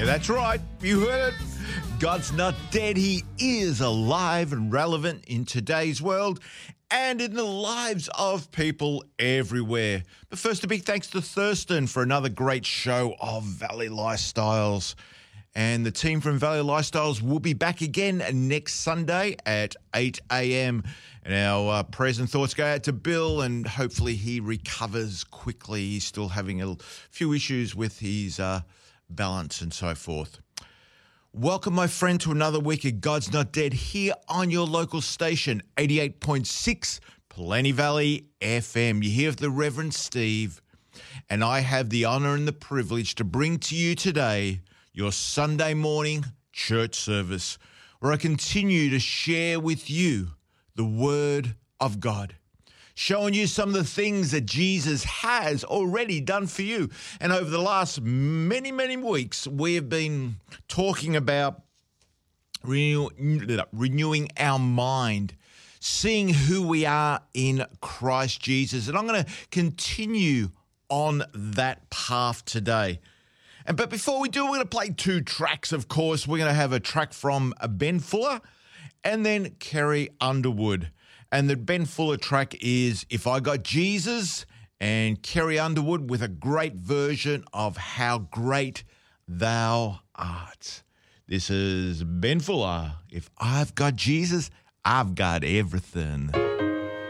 Yeah, that's right. You heard it. God's not dead. He is alive and relevant in today's world and in the lives of people everywhere. But first, a big thanks to Thurston for another great show of Valley Lifestyles. And the team from Valley Lifestyles will be back again next Sunday at 8 a.m. And our prayers and thoughts go out to Bill, and hopefully he recovers quickly. He's still having a few issues with his balance and so forth. Welcome, my friend, to another week of God's Not Dead here on your local station, 88.6 Plenty Valley FM. You hear the Reverend Steve, and I have the honour and the privilege to bring to you today your Sunday morning church service, where I continue to share with you the Word of God, showing you some of the things that Jesus has already done for you. And over the last many weeks, we have been talking about renewing our mind, seeing who we are in Christ Jesus. And I'm going to continue on that path today. But before we do, we're going to play two tracks, of course. We're going to have a track from Ben Fuller and then Carrie Underwood. And the Ben Fuller track is If I Got Jesus, and Carrie Underwood with a great version of How Great Thou Art. This is Ben Fuller. If I've got Jesus, I've got everything.